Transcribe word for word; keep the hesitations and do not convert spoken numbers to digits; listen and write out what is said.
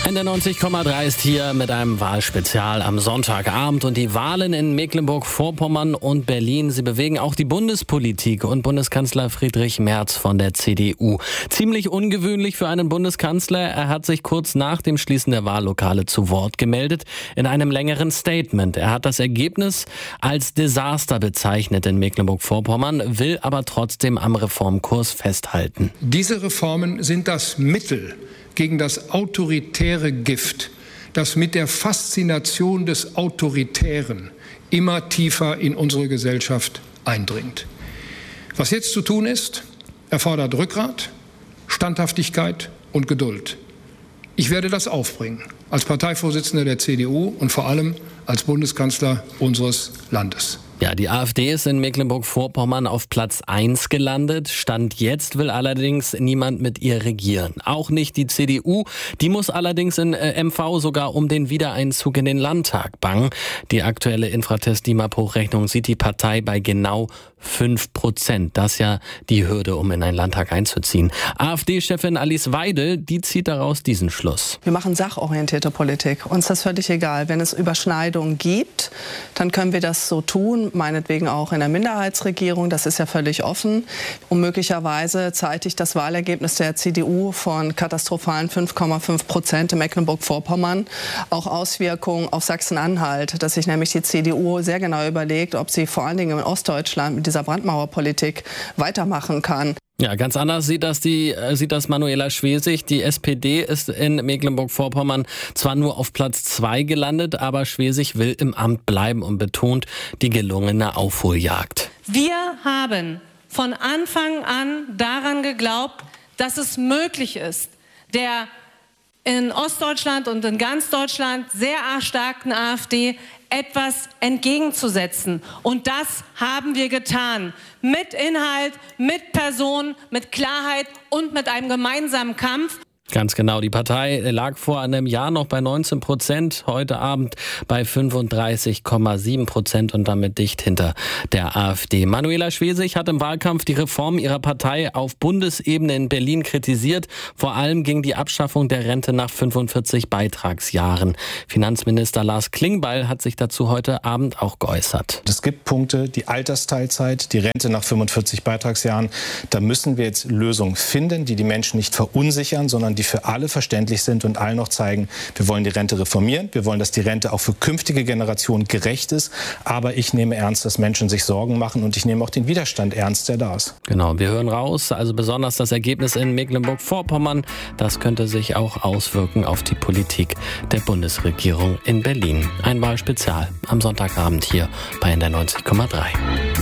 N der neunzig Komma drei ist hier mit einem Wahlspezial am Sonntagabend und die Wahlen in Mecklenburg-Vorpommern und Berlin, sie bewegen auch die Bundespolitik und Bundeskanzler Friedrich Merz von der C D U. Ziemlich ungewöhnlich für einen Bundeskanzler, er hat sich kurz nach dem Schließen der Wahllokale zu Wort gemeldet in einem längeren Statement. Er hat das Ergebnis als Desaster bezeichnet in Mecklenburg-Vorpommern, will aber trotzdem am Reformkurs festhalten. Diese Reformen sind das Mittel gegen das autoritäre Gift, das mit der Faszination des Autoritären immer tiefer in unsere Gesellschaft eindringt. Was jetzt zu tun ist, erfordert Rückgrat, Standhaftigkeit und Geduld. Ich werde das aufbringen, als Parteivorsitzender der C D U und vor allem als Bundeskanzler unseres Landes. Ja, die AfD ist in Mecklenburg-Vorpommern auf Platz eins gelandet. Stand jetzt will allerdings niemand mit ihr regieren. Auch nicht die C D U. Die muss allerdings in äh, M V sogar um den Wiedereinzug in den Landtag bangen. Die aktuelle Infratest-DIMAP-Hochrechnung sieht die Partei bei genau fünf Prozent. Das ist ja die Hürde, um in einen Landtag einzuziehen. AfD-Chefin Alice Weidel, die zieht daraus diesen Schluss. Wir machen sachorientierte Politik. Uns ist das völlig egal. Wenn es Überschneidungen gibt, dann können wir das so tun. Meinetwegen auch in der Minderheitsregierung, das ist ja völlig offen. Und möglicherweise zeitigt das Wahlergebnis der C D U von katastrophalen fünf Komma fünf Prozent in Mecklenburg-Vorpommern auch Auswirkungen auf Sachsen-Anhalt, dass sich nämlich die C D U sehr genau überlegt, ob sie vor allen Dingen in Ostdeutschland mit dieser Brandmauerpolitik weitermachen kann. Ja, ganz anders sieht das die äh, sieht das Manuela Schwesig. Die S P D ist in Mecklenburg-Vorpommern zwar nur auf Platz zwei gelandet, aber Schwesig will im Amt bleiben und betont die gelungene Aufholjagd. Wir haben von Anfang an daran geglaubt, dass es möglich ist, der in Ostdeutschland und in ganz Deutschland sehr erstarkten AfD etwas entgegenzusetzen. Und das haben wir getan. Mit Inhalt, mit Person, mit Klarheit und mit einem gemeinsamen Kampf. Ganz genau. Die Partei lag vor einem Jahr noch bei neunzehn Prozent, heute Abend bei fünfunddreißig Komma sieben Prozent und damit dicht hinter der AfD. Manuela Schwesig hat im Wahlkampf die Reform ihrer Partei auf Bundesebene in Berlin kritisiert. Vor allem ging die Abschaffung der Rente nach fünfundvierzig Beitragsjahren. Finanzminister Lars Klingbeil hat sich dazu heute Abend auch geäußert. Es gibt Punkte, die Altersteilzeit, die Rente nach fünfundvierzig Beitragsjahren. Da müssen wir jetzt Lösungen finden, die die Menschen nicht verunsichern, sondern die für alle verständlich sind und allen noch zeigen, wir wollen die Rente reformieren, wir wollen, dass die Rente auch für künftige Generationen gerecht ist, aber ich nehme ernst, dass Menschen sich Sorgen machen und ich nehme auch den Widerstand ernst, der da ist. Genau, wir hören raus, also besonders das Ergebnis in Mecklenburg-Vorpommern, das könnte sich auch auswirken auf die Politik der Bundesregierung in Berlin. Ein Wahlspezial am Sonntagabend hier bei N der neunzig Komma drei.